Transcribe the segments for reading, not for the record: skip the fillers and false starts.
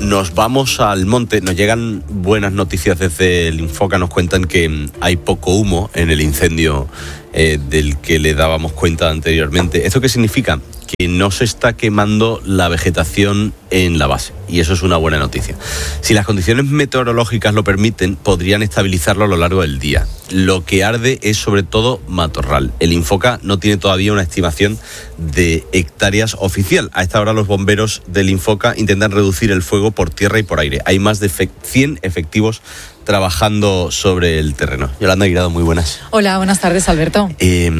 nos vamos al monte. Nos llegan buenas noticias desde el Infoca. Nos cuentan que hay poco humo en el incendio del que le dábamos cuenta anteriormente. ¿Esto qué significa? Que no se está quemando la vegetación en la base, y eso es una buena noticia. Si las condiciones meteorológicas lo permiten, podrían estabilizarlo a lo largo del día. Lo que arde es sobre todo matorral. El Infoca no tiene todavía una estimación de hectáreas oficial. A esta hora los bomberos del Infoca intentan reducir el fuego por tierra y por aire. Hay más de 100 efectivos trabajando sobre el terreno. Yolanda Guirado, muy buenas. Hola, buenas tardes, Alberto.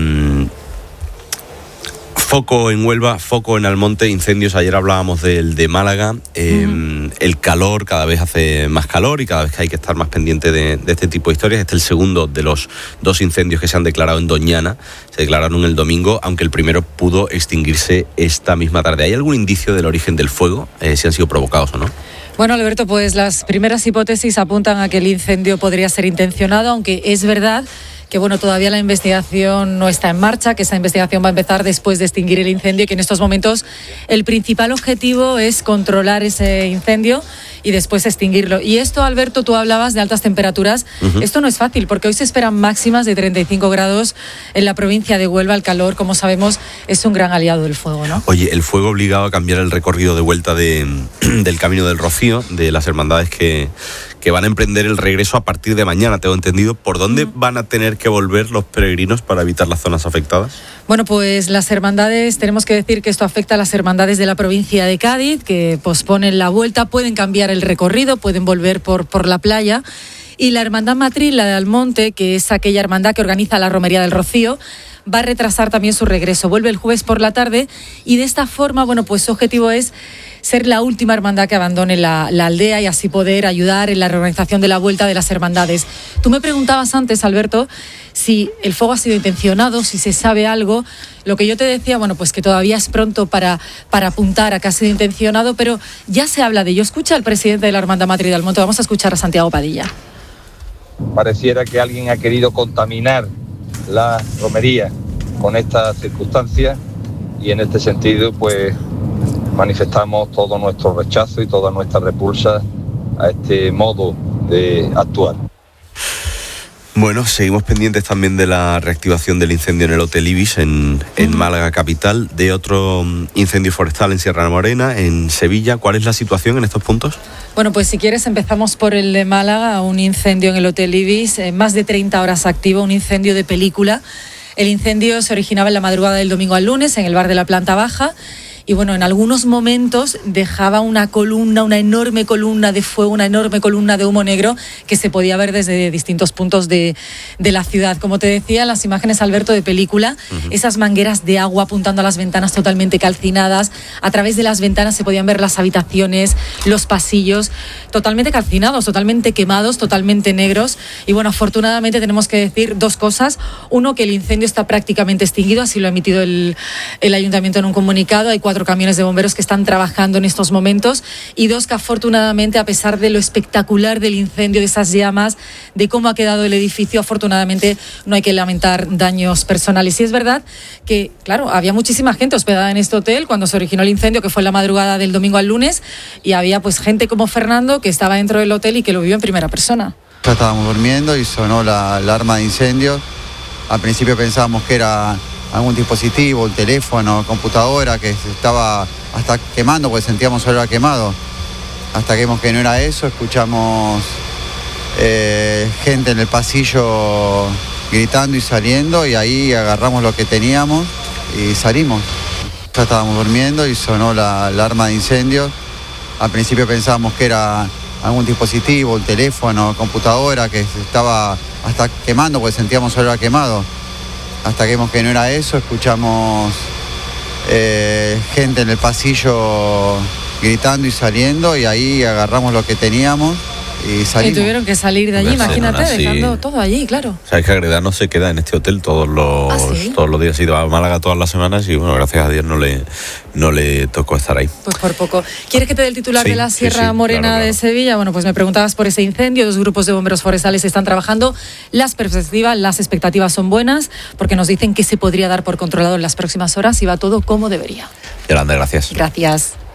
Foco en Huelva, foco en Almonte, incendios. Ayer hablábamos del de Málaga. El calor, cada vez hace más calor y cada vez que hay que estar más pendiente de este tipo de historias. Este es el segundo de los 2 incendios que se han declarado en Doñana. Se declararon el domingo, aunque el primero pudo extinguirse esta misma tarde. ¿Hay algún indicio del origen del fuego? Si han sido provocados o no. Bueno, Alberto, pues las primeras hipótesis apuntan a que el incendio podría ser intencionado, aunque es verdad que todavía la investigación no está en marcha, que esa investigación va a empezar después de extinguir el incendio y que en estos momentos el principal objetivo es controlar ese incendio y después extinguirlo. Y esto, Alberto, tú hablabas de altas temperaturas. Esto no es fácil, porque hoy se esperan máximas de 35 grados en la provincia de Huelva. El calor, como sabemos, es un gran aliado del fuego, ¿no? Oye, el fuego obligado a cambiar el recorrido de vuelta del Camino del Rocío, de las hermandades que van a emprender el regreso a partir de mañana, tengo entendido. ¿Por dónde van a tener que volver los peregrinos para evitar las zonas afectadas? Bueno, pues las hermandades, tenemos que decir que esto afecta a las hermandades de la provincia de Cádiz, que posponen la vuelta, pueden cambiar el recorrido, pueden volver por la playa. Y la hermandad matriz, la de Almonte, que es aquella hermandad que organiza la Romería del Rocío, va a retrasar también su regreso. Vuelve el jueves por la tarde y de esta forma, pues su objetivo es ser la última hermandad que abandone la aldea y así poder ayudar en la reorganización de la vuelta de las hermandades. Tú me preguntabas antes, Alberto, si el fuego ha sido intencionado, si se sabe algo. Lo que yo te decía, pues que todavía es pronto para apuntar a que ha sido intencionado, pero ya se habla de ello. Escucha al presidente de la Hermandad Matriz de Almonte. Vamos a escuchar a Santiago Padilla. Pareciera que alguien ha querido contaminar la romería con estas circunstancias y en este sentido pues manifestamos todo nuestro rechazo y toda nuestra repulsa a este modo de actuar. Bueno, seguimos pendientes también de la reactivación del incendio en el Hotel Ibis en Málaga capital, de otro incendio forestal en Sierra Morena, en Sevilla. ¿Cuál es la situación en estos puntos? Bueno, pues si quieres empezamos por el de Málaga, un incendio en el Hotel Ibis, más de 30 horas activo, un incendio de película. El incendio se originaba en la madrugada del domingo al lunes en el bar de la planta baja. Y en algunos momentos dejaba una enorme columna de fuego, una enorme columna de humo negro que se podía ver desde distintos puntos de la ciudad. Como te decía, las imágenes, Alberto, de película, esas mangueras de agua apuntando a las ventanas totalmente calcinadas. A través de las ventanas se podían ver las habitaciones, los pasillos, totalmente calcinados, totalmente quemados, totalmente negros. Y afortunadamente tenemos que decir 2 cosas. Uno, que el incendio está prácticamente extinguido, así lo ha emitido el ayuntamiento en un comunicado. Hay 4 camiones de bomberos que están trabajando en estos momentos. Y 2, que afortunadamente, a pesar de lo espectacular del incendio, de esas llamas, de cómo ha quedado el edificio, afortunadamente no hay que lamentar daños personales. Y es verdad que, claro, había muchísima gente hospedada en este hotel cuando se originó el incendio, que fue en la madrugada del domingo al lunes, y había gente como Fernando que estaba dentro del hotel y que lo vivió en primera persona. Ya estábamos durmiendo y sonó la alarma de incendio. Al principio pensábamos que era algún dispositivo, un teléfono, computadora, que se estaba hasta quemando, porque sentíamos olor a quemado. Hasta que vimos que no era eso, escuchamos gente en el pasillo gritando y saliendo, y ahí agarramos lo que teníamos y salimos. Ya estábamos durmiendo y sonó la alarma de incendio. Al principio pensábamos que era algún dispositivo, un teléfono, computadora, que se estaba hasta quemando, porque sentíamos olor a quemado. Hasta que vimos que no era eso, escuchamos gente en el pasillo gritando y saliendo, y ahí agarramos lo que teníamos y salimos. Y tuvieron que salir de allí, imagínate, dejando todo allí, claro. Sabes que Agreda no se queda en este hotel todos los días. Ha ido a Málaga todas las semanas y gracias a Dios no le tocó estar ahí. Pues por poco. ¿Quieres que te dé el titular de la Sierra Morena claro. de Sevilla? Pues me preguntabas por ese incendio. 2 grupos de bomberos forestales están trabajando. Las expectativas son buenas, porque nos dicen que se podría dar por controlado en las próximas horas y va todo como debería. Yolanda, gracias. Gracias.